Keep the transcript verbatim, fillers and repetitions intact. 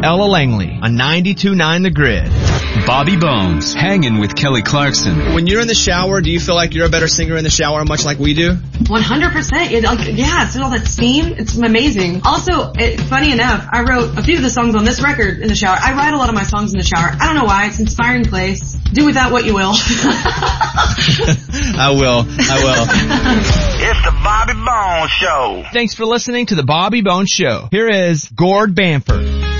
Ella Langley on ninety-two point nine The Grid. Bobby Bones, hanging with Kelly Clarkson. When you're in the shower, do you feel like you're a better singer in the shower, much like we do? one hundred percent. It, like, yeah, it's all that steam. It's amazing. Also, it, funny enough, I wrote a few of the songs on this record in the shower. I write a lot of my songs in the shower. I don't know why. It's an inspiring place. Do with that what you will. I will. I will. It's the Bobby Bones Show. Thanks for listening to the Bobby Bones Show. Here is Gord Bamford.